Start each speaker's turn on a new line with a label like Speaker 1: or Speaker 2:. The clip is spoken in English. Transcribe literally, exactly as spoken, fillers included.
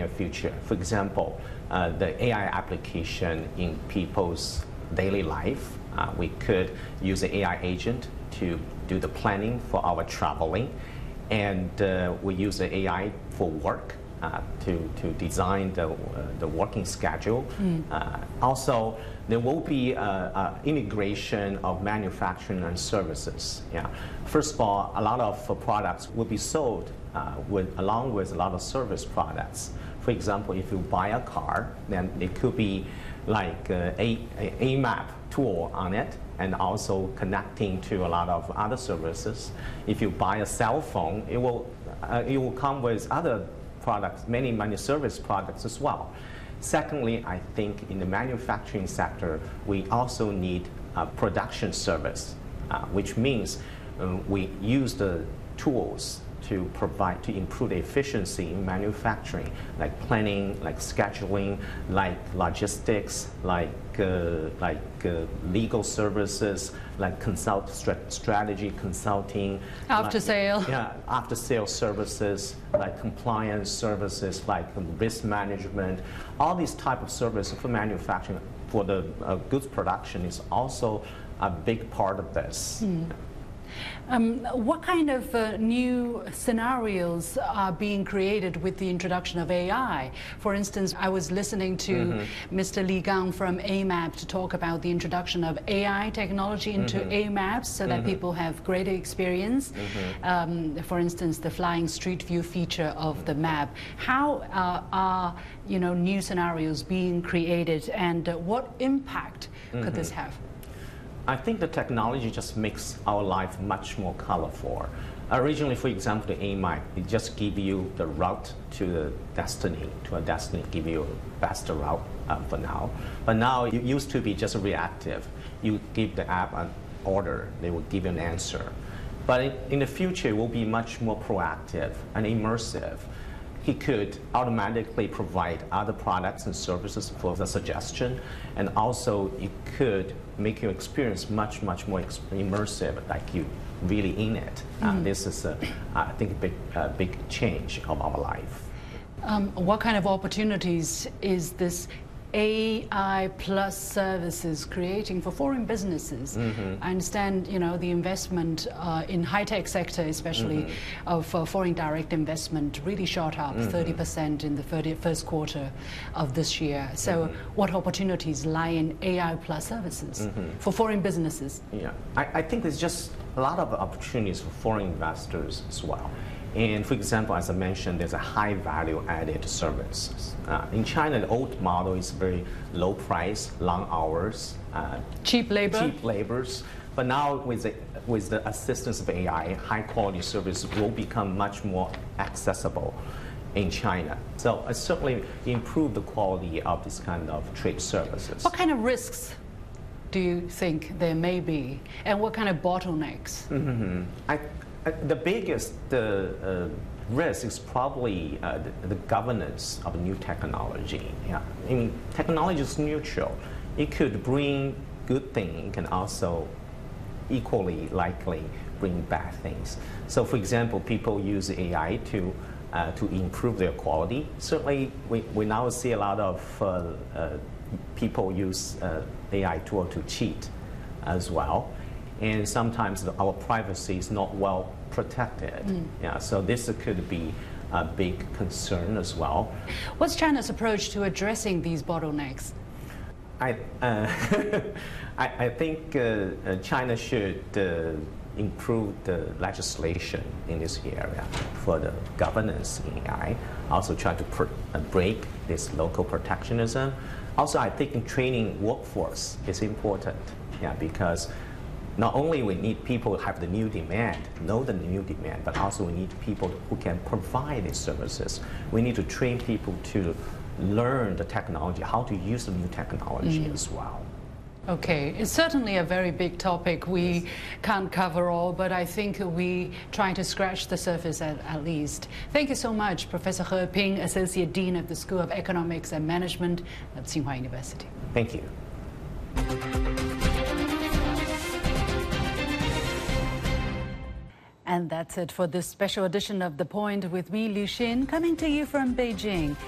Speaker 1: near future. For example, uh, the A I application in people's daily life. Uh, we could use an A I agent to do the planning for our traveling, and uh, we use the A I for work uh, to, to design the, uh, the working schedule. Mm. Uh, also, there will be an integration of manufacturing and services. Yeah. First of all, a lot of uh, products will be sold uh, with, along with a lot of service products. For example, if you buy a car, then it could be like uh, a, a, a map tool on it, and also connecting to a lot of other services. If you buy a cell phone, it will, uh, it will come with other products, many, many service products as well. Secondly, I think in the manufacturing sector, we also need a production service, uh, which means uh, we use the tools to provide, to improve the efficiency in manufacturing, like planning, like scheduling, like logistics, like uh, like uh, legal services, like consult st strategy consulting,
Speaker 2: after
Speaker 1: like,
Speaker 2: sale,
Speaker 1: yeah, after sale services, like compliance services, like risk management. All these type of services for manufacturing, for the uh, goods production, is also a big part of this. Mm.
Speaker 2: Um, what kind of uh, new scenarios are being created with the introduction of A I? For instance, I was listening to mm-hmm. Mister Li Gang from A MAP to talk about the introduction of A I technology into mm-hmm. A MAPs so that mm-hmm. people have greater experience. Mm-hmm. um, for instance, the flying street view feature of the map. How uh, are you know, new scenarios being created, and uh, what impact mm-hmm. could this have?
Speaker 1: I think the technology just makes our life much more colorful. Originally, for example, the A MAP, it just gives you the route to the destiny, to a destiny, give you a best route um, for now. But now it used to be just reactive. You give the app an order, they will give you an answer. But in, in the future, it will be much more proactive and immersive. He could automatically provide other products and services for the suggestion, and also it could make your experience much, much more immersive, like you really in it. Mm. Uh, this is, a, I think, a big, uh, big change of our life.
Speaker 2: Um, what kind of opportunities is this A I plus services creating for foreign businesses? Mm-hmm. I understand, you know, the investment uh, in high-tech sector, especially mm-hmm. of uh, foreign direct investment, really shot up mm-hmm. thirty percent in the first quarter of this year. So mm-hmm. what opportunities lie in A I plus services mm-hmm. for foreign businesses?
Speaker 1: Yeah, I, I think there's just a lot of opportunities for foreign investors as well. And for example, as I mentioned, there's a high value added service. Uh, in China, the old model is very low price, long hours, uh,
Speaker 2: cheap labor.
Speaker 1: Cheap labors. But now with the, with the assistance of A I, high quality service will become much more accessible in China. So it certainly improve the quality of this kind of trade services.
Speaker 2: What kind of risks do you think there may be? And what kind of bottlenecks?
Speaker 1: Mm-hmm. I, Uh, the biggest uh, uh, risk is probably uh, the, the governance of new technology. Yeah, I mean, technology is neutral. It could bring good things, it can also equally likely bring bad things. So, for example, people use A I to uh, to improve their quality. Certainly, we, we now see a lot of uh, uh, people use uh, A I tool to cheat as well. And sometimes our privacy is not well protected. Mm. Yeah, so this could be a big concern as well.
Speaker 2: What's China's approach to addressing these bottlenecks?
Speaker 1: I, uh, I, I think uh, China should uh, improve the legislation in this area for the governance in A I. Also try to pr uh, break this local protectionism. Also, I think in training workforce is important. Yeah, because not only we need people to have the new demand, know the new demand, but also we need people who can provide these services. We need to train people to learn the technology, how to use the new technology mm. as well.
Speaker 2: Okay, it's certainly a very big topic. We yes. can't cover all, but I think we try to scratch the surface at, at least. Thank you so much, Professor He Ping, Associate Dean of the School of Economics and Management at Tsinghua University.
Speaker 1: Thank you.
Speaker 2: And that's it for this special edition of The Point with me, Liu Xin, coming to you from Beijing.